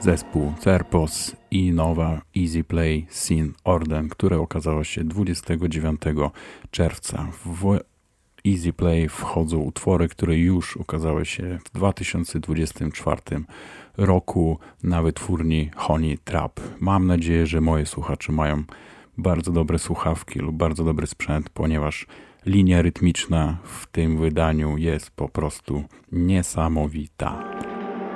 zespół Cerpos i nowa Easy Play Sin Orden, które okazało się 29 czerwca. W Easy Play wchodzą utwory, które już ukazały się w 2024 roku na wytwórni Honey Trap. Mam nadzieję, że moi słuchacze mają bardzo dobre słuchawki lub bardzo dobry sprzęt, ponieważ linia rytmiczna w tym wydaniu jest po prostu niesamowita.